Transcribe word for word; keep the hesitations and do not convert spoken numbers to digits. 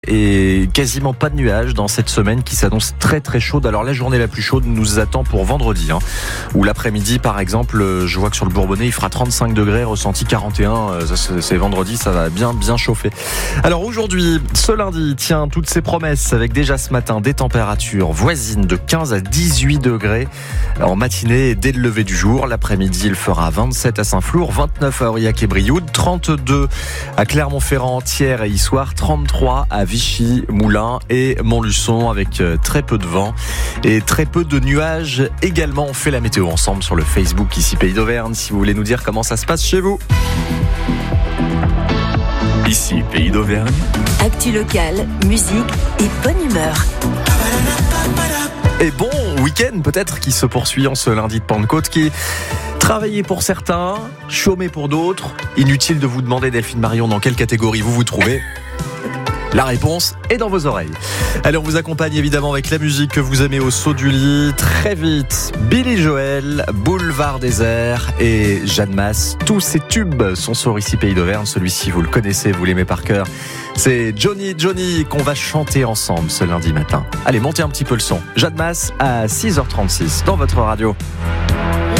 Et quasiment pas de nuages dans cette semaine qui s'annonce très très chaude. Alors la journée la plus chaude nous attend pour vendredi, hein, où l'après-midi par exemple, je vois que sur le Bourbonnais il fera trente-cinq degrés, ressenti quarante et un, ça, c'est vendredi, ça va bien bien chauffer. Alors aujourd'hui, ce lundi, tient toutes ses promesses avec déjà ce matin des températures voisines de quinze à dix-huit degrés en matinée dès le lever du jour. L'après-midi il fera vingt-sept à Saint-Flour, vingt-neuf à Aurillac et Brioude, trente-deux à Clermont-Ferrand, Thiers et Issoire, trente-trois à Vichy, Moulins et Montluçon avec très peu de vent et très peu de nuages également. On fait la météo ensemble sur le Facebook ici Pays d'Auvergne si vous voulez nous dire comment ça se passe chez vous. Ici Pays d'Auvergne. Actu locale, musique et bonne humeur. Et bon week-end peut-être qui se poursuit en ce lundi de Pentecôte, qui travaillez pour certains, chômez pour d'autres. Inutile de vous demander, Delphine Marion, dans quelle catégorie vous vous trouvez. La réponse est dans vos oreilles. Allez, on vous accompagne évidemment avec la musique que vous aimez au saut du lit. Très vite, Billy Joel, Boulevard Désert et Jeanne Masse. Tous ces tubes sont sur ici Pays d'Auvergne. Celui-ci, vous le connaissez, vous l'aimez par cœur. C'est Johnny Johnny qu'on va chanter ensemble ce lundi matin. Allez, montez un petit peu le son. Jeanne Masse à six heures trente-six dans votre radio.